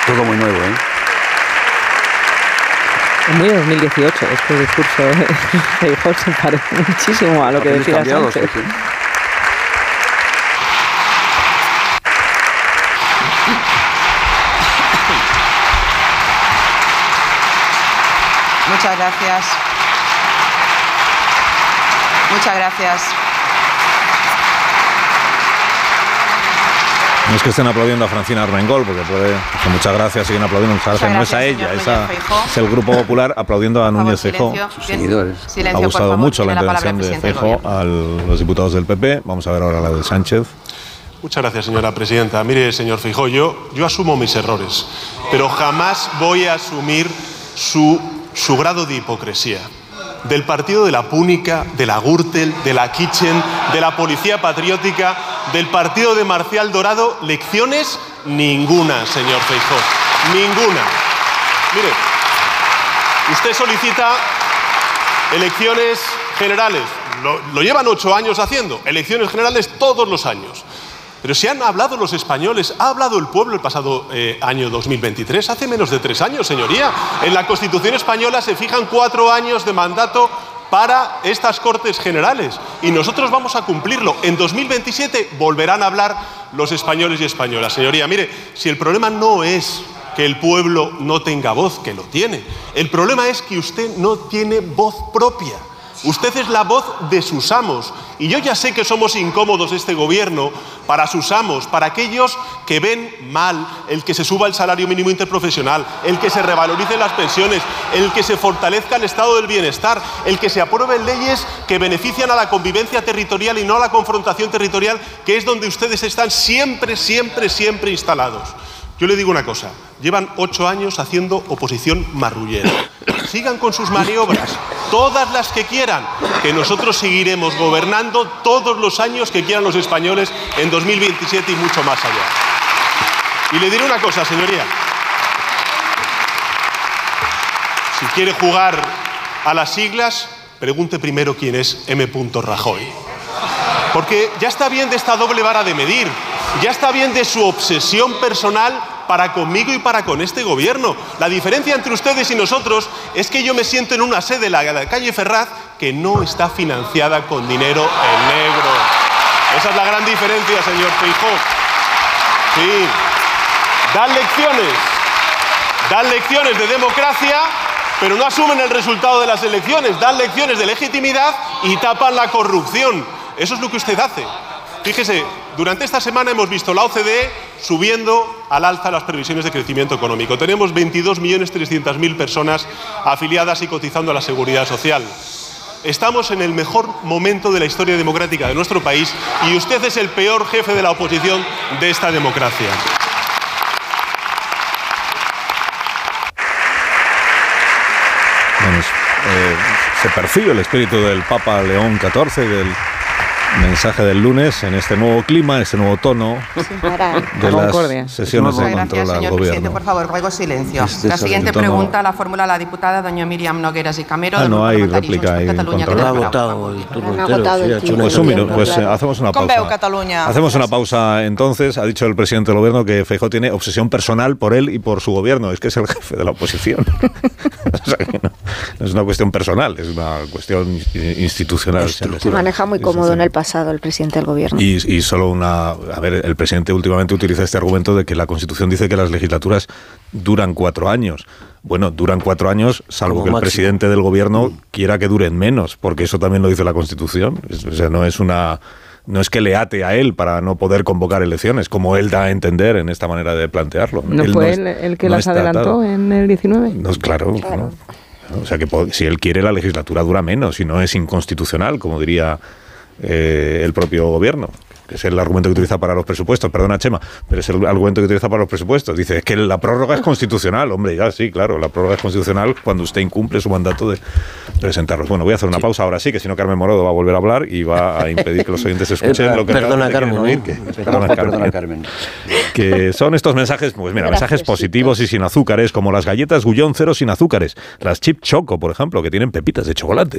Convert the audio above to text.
Todo muy nuevo, ¿eh? Es muy de 2018 este discurso de Feijóo, se parece muchísimo a lo que decía Sánchez. Sí. Muchas gracias. Muchas gracias. No es que estén aplaudiendo a Francina Armengol, porque puede hacer muchas gracias, siguen aplaudiendo, muchas gracias, no es a ella, es el Grupo Popular aplaudiendo a Núñez Feijóo. Sus seguidores. Ha gustado mucho la intervención de Feijóo a los diputados del PP. Vamos a ver ahora la de Sánchez. Muchas gracias, señora presidenta. Mire, señor Feijóo, yo asumo mis errores, pero jamás voy a asumir su grado de hipocresía. Del partido de la Púnica, de la Gürtel, de la Kitchen, de la Policía Patriótica, del partido de Marcial Dorado, lecciones ninguna, señor Feijóo, ninguna. Mire, usted solicita elecciones generales, lo llevan 8 años haciendo, elecciones generales todos los años. Pero si han hablado los españoles, ha hablado el pueblo el pasado año 2023, hace menos de 3 años, señoría. En la Constitución española se fijan 4 años de mandato para estas Cortes Generales y nosotros vamos a cumplirlo. En 2027 volverán a hablar los españoles y españolas. Señoría, mire, si el problema no es que el pueblo no tenga voz, que lo tiene, el problema es que usted no tiene voz propia. Usted es la voz de sus amos. Y yo ya sé que somos incómodos este gobierno para sus amos, para aquellos que ven mal el que se suba el salario mínimo interprofesional, el que se revaloricen las pensiones, el que se fortalezca el estado del bienestar, el que se aprueben leyes que benefician a la convivencia territorial y no a la confrontación territorial, que es donde ustedes están siempre instalados. Yo le digo una cosa, llevan 8 años haciendo oposición marrullera. Sigan con sus maniobras, todas las que quieran, que nosotros seguiremos gobernando todos los años que quieran los españoles en 2027 y mucho más allá. Y le diré una cosa, señoría. Si quiere jugar a las siglas, pregunte primero quién es M. Rajoy. Porque ya está bien de esta doble vara de medir, ya está bien de su obsesión personal para conmigo y para con este gobierno. La diferencia entre ustedes y nosotros es que yo me siento en una sede, la calle Ferraz, que no está financiada con dinero en negro. Esa es la gran diferencia, señor Feijóo. Sí. Dan lecciones de democracia, pero no asumen el resultado de las elecciones. Dan lecciones de legitimidad y tapan la corrupción. Eso es lo que usted hace. Fíjese, durante esta semana hemos visto la OCDE subiendo al alza las previsiones de crecimiento económico. Tenemos 22.300.000 personas afiliadas y cotizando a la Seguridad Social. Estamos en el mejor momento de la historia democrática de nuestro país y usted es el peor jefe de la oposición de esta democracia. Bueno, se percibe el espíritu del Papa León XIV, del mensaje del lunes, en este nuevo clima, este nuevo tono de las sesiones de control al gobierno. Presidente, por favor, ruego silencio. La siguiente pregunta la formula la diputada doña Miriam Nogueras y Camero. No hay réplica ahí. Ha agotado el turno entero. Pues un minuto, pues hacemos una pausa. Cataluña. Hacemos una pausa entonces. Ha dicho el presidente del gobierno que Feijóo tiene obsesión personal por él y por su gobierno. Es que es el jefe de la oposición. O sea, que no es una cuestión personal, es una cuestión institucional. Se maneja muy cómodo en el pasado el presidente del gobierno. Y solo una... A ver, el presidente últimamente utiliza este argumento de que la Constitución dice que las legislaturas duran 4 años. Bueno, duran 4 años, salvo como que el presidente del gobierno quiera que duren menos, porque eso también lo dice la Constitución. O sea, no es que le ate a él para no poder convocar elecciones, como él da a entender en esta manera de plantearlo. ¿No él fue el que las adelantó atado en el 19? No, claro. No. O sea, que si él quiere, la legislatura dura menos y no es inconstitucional, como diría el propio gobierno, que es el argumento que utiliza para los presupuestos. Perdona, Chema, pero es el argumento que utiliza para los presupuestos. Dice, es que la prórroga es constitucional. Hombre, ya sí, claro, la prórroga es constitucional cuando usted incumple su mandato de presentarlos. Bueno, voy a hacer una pausa ahora sí, que si no Carmen Morodo va a volver a hablar y va a impedir que los oyentes escuchen lo que perdona, Carmen, oír. Perdona, Carmen. Que son estos mensajes, pues mira, mensajes positivos y sin azúcares, como las galletas Gullón 0 sin azúcares, las Chip Choco, por ejemplo, que tienen pepitas de chocolate.